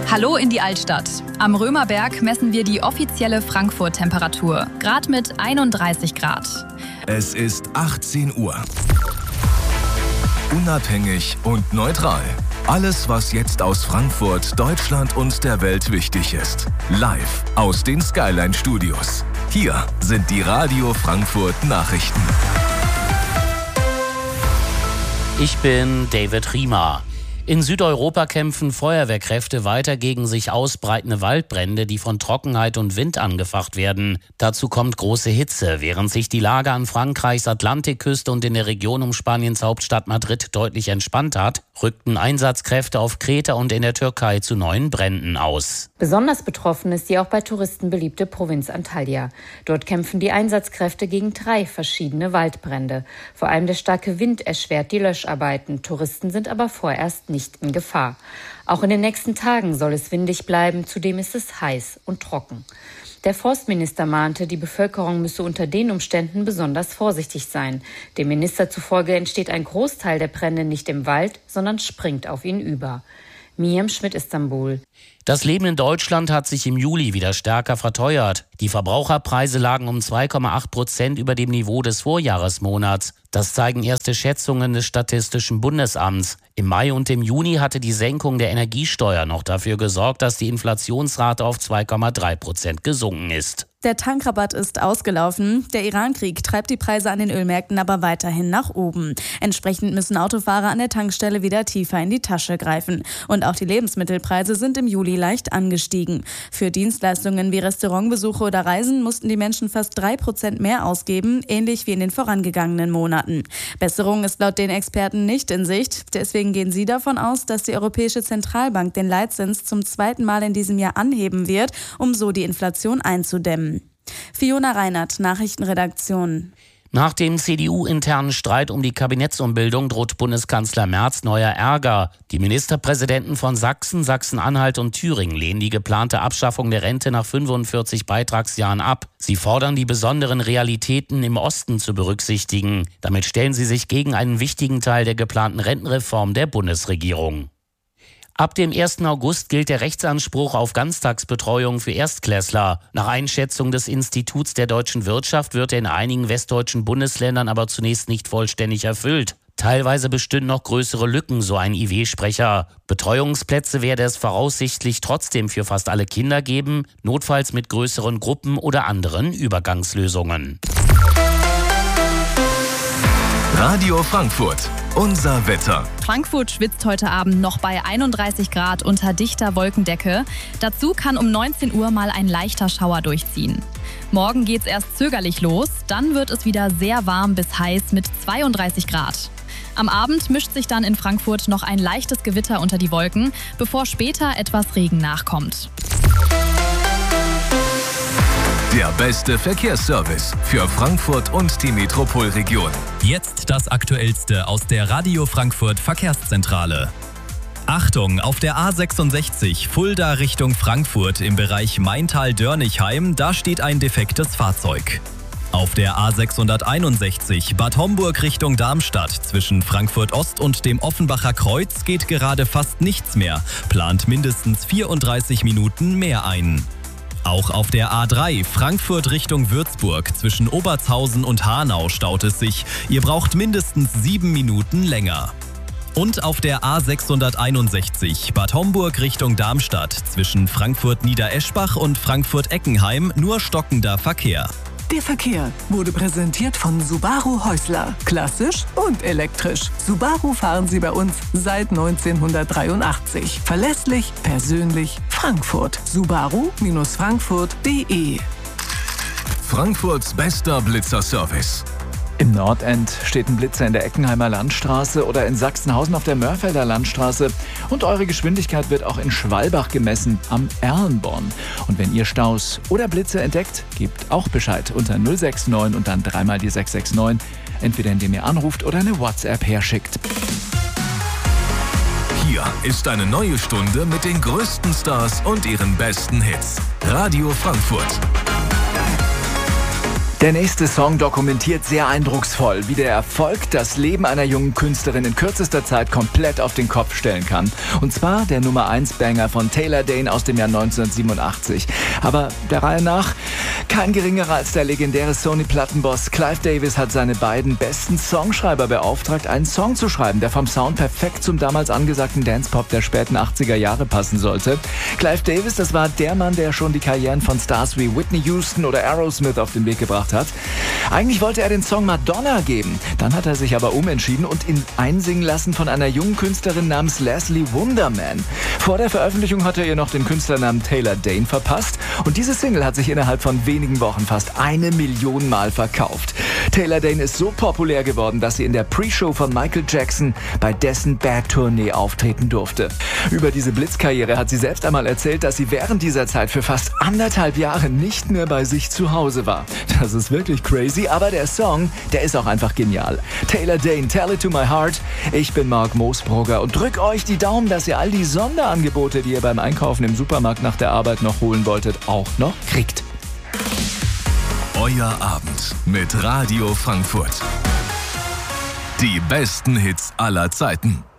Hallo in die Altstadt. Am Römerberg messen wir die offizielle Frankfurt-Temperatur, gerade mit 31 Grad. Es ist 18 Uhr. Unabhängig und neutral. Alles, was jetzt aus Frankfurt, Deutschland und der Welt wichtig ist. Live aus den Skyline Studios. Hier sind die Radio Frankfurt Nachrichten. Ich bin David Riemer. In Südeuropa kämpfen Feuerwehrkräfte weiter gegen sich ausbreitende Waldbrände, die von Trockenheit und Wind angefacht werden. Dazu kommt große Hitze. Während sich die Lage an Frankreichs Atlantikküste und in der Region um Spaniens Hauptstadt Madrid deutlich entspannt hat, rückten Einsatzkräfte auf Kreta und in der Türkei zu neuen Bränden aus. Besonders betroffen ist die auch bei Touristen beliebte Provinz Antalya. Dort kämpfen die Einsatzkräfte gegen 3 verschiedene Waldbrände. Vor allem der starke Wind erschwert die Löscharbeiten. Touristen sind aber vorerst nicht in Gefahr. Auch in den nächsten Tagen soll es windig bleiben, zudem ist es heiß und trocken. Der Forstminister mahnte, die Bevölkerung müsse unter den Umständen besonders vorsichtig sein. Dem Minister zufolge entsteht ein Großteil der Brände nicht im Wald, sondern springt auf ihn über. Miriam Schmidt, Istanbul. Das Leben in Deutschland hat sich im Juli wieder stärker verteuert. Die Verbraucherpreise lagen um 2,8% über dem Niveau des Vorjahresmonats. Das zeigen erste Schätzungen des Statistischen Bundesamts. Im Mai und im Juni hatte die Senkung der Energiesteuer noch dafür gesorgt, dass die Inflationsrate auf 2,3% gesunken ist. Der Tankrabatt ist ausgelaufen. Der Iran-Krieg treibt die Preise an den Ölmärkten aber weiterhin nach oben. Entsprechend müssen Autofahrer an der Tankstelle wieder tiefer in die Tasche greifen. Und auch die Lebensmittelpreise sind im Juli leicht angestiegen. Für Dienstleistungen wie Restaurantbesuche oder Reisen mussten die Menschen fast 3% mehr ausgeben, ähnlich wie in den vorangegangenen Monaten. Besserung ist laut den Experten nicht in Sicht. Deswegen gehen sie davon aus, dass die Europäische Zentralbank den Leitzins zum 2. Mal in diesem Jahr anheben wird, um so die Inflation einzudämmen. Fiona Reinert, Nachrichtenredaktion. Nach dem CDU-internen Streit um die Kabinettsumbildung droht Bundeskanzler Merz neuer Ärger. Die Ministerpräsidenten von Sachsen, Sachsen-Anhalt und Thüringen lehnen die geplante Abschaffung der Rente nach 45 Beitragsjahren ab. Sie fordern, die besonderen Realitäten im Osten zu berücksichtigen. Damit stellen sie sich gegen einen wichtigen Teil der geplanten Rentenreform der Bundesregierung. Ab dem 1. August gilt der Rechtsanspruch auf Ganztagsbetreuung für Erstklässler. Nach Einschätzung des Instituts der deutschen Wirtschaft wird er in einigen westdeutschen Bundesländern aber zunächst nicht vollständig erfüllt. Teilweise bestünden noch größere Lücken, so ein IW-Sprecher. Betreuungsplätze werde es voraussichtlich trotzdem für fast alle Kinder geben, notfalls mit größeren Gruppen oder anderen Übergangslösungen. Radio Frankfurt, unser Wetter. Frankfurt schwitzt heute Abend noch bei 31 Grad unter dichter Wolkendecke. Dazu kann um 19 Uhr mal ein leichter Schauer durchziehen. Morgen geht's erst zögerlich los, dann wird es wieder sehr warm bis heiß mit 32 Grad. Am Abend mischt sich dann in Frankfurt noch ein leichtes Gewitter unter die Wolken, bevor später etwas Regen nachkommt. Der beste Verkehrsservice für Frankfurt und die Metropolregion. Jetzt das Aktuellste aus der Radio Frankfurt Verkehrszentrale. Achtung, auf der A66 Fulda Richtung Frankfurt im Bereich Maintal-Dörnichheim, da steht ein defektes Fahrzeug. Auf der A661 Bad Homburg Richtung Darmstadt zwischen Frankfurt Ost und dem Offenbacher Kreuz geht gerade fast nichts mehr, plant mindestens 34 Minuten mehr ein. Auch auf der A3 Frankfurt Richtung Würzburg zwischen Obertshausen und Hanau staut es sich. Ihr braucht mindestens 7 Minuten länger. Und auf der A661 Bad Homburg Richtung Darmstadt zwischen Frankfurt-Niedereschbach und Frankfurt-Eckenheim nur stockender Verkehr. Der Verkehr wurde präsentiert von Subaru Häusler. Klassisch und elektrisch. Subaru fahren Sie bei uns seit 1983. Verlässlich, persönlich, Frankfurt. Subaru-frankfurt.de. Frankfurts bester Blitzerservice. Im Nordend steht ein Blitzer in der Eckenheimer Landstraße oder in Sachsenhausen auf der Mörfelder Landstraße. Und eure Geschwindigkeit wird auch in Schwalbach gemessen am Erlenborn. Und wenn ihr Staus oder Blitze entdeckt, gebt auch Bescheid unter 069 und dann dreimal die 669. Entweder indem ihr anruft oder eine WhatsApp herschickt. Hier ist eine neue Stunde mit den größten Stars und ihren besten Hits. Radio Frankfurt. Der nächste Song dokumentiert sehr eindrucksvoll, wie der Erfolg das Leben einer jungen Künstlerin in kürzester Zeit komplett auf den Kopf stellen kann. Und zwar der Nummer-1-Banger von Taylor Dayne aus dem Jahr 1987. Aber der Reihe nach, kein geringerer als der legendäre Sony-Plattenboss Clive Davis hat seine beiden besten Songschreiber beauftragt, einen Song zu schreiben, der vom Sound perfekt zum damals angesagten Dance-Pop der späten 80er Jahre passen sollte. Clive Davis, das war der Mann, der schon die Karrieren von Stars wie Whitney Houston oder Aerosmith auf den Weg gebracht hat. Eigentlich wollte er den Song Madonna geben. Dann hat er sich aber umentschieden und ihn einsingen lassen von einer jungen Künstlerin namens Leslie Wunderman. Vor der Veröffentlichung hat er ihr noch den Künstlernamen Taylor Dayne verpasst und diese Single hat sich innerhalb von wenigen Wochen fast 1 Million Mal verkauft. Taylor Dayne ist so populär geworden, dass sie in der Pre-Show von Michael Jackson bei dessen Bad-Tournee auftreten durfte. Über diese Blitzkarriere hat sie selbst einmal erzählt, dass sie während dieser Zeit für fast 1,5 Jahre nicht mehr bei sich zu Hause war. Das ist wirklich crazy, aber der Song, der ist auch einfach genial. Taylor Dayne, Tell It To My Heart. Ich bin Marc Moosbrugger und drück euch die Daumen, dass ihr all die Sonderangebote, die ihr beim Einkaufen im Supermarkt nach der Arbeit noch holen wolltet, auch noch kriegt. Euer Abend mit Radio Frankfurt. Die besten Hits aller Zeiten.